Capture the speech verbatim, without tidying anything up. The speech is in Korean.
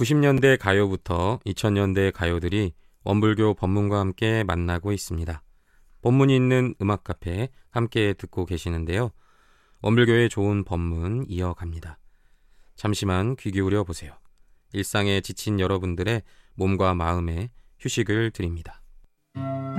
구십 년대 가요부터 이천 년대 가요들이 원불교 법문과 함께 만나고 있습니다. 법문이 있는 음악 카페 함께 듣고 계시는데요. 원불교의 좋은 법문 이어갑니다. 잠시만 귀 기울여 보세요. 일상에 지친 여러분들의 몸과 마음에 휴식을 드립니다.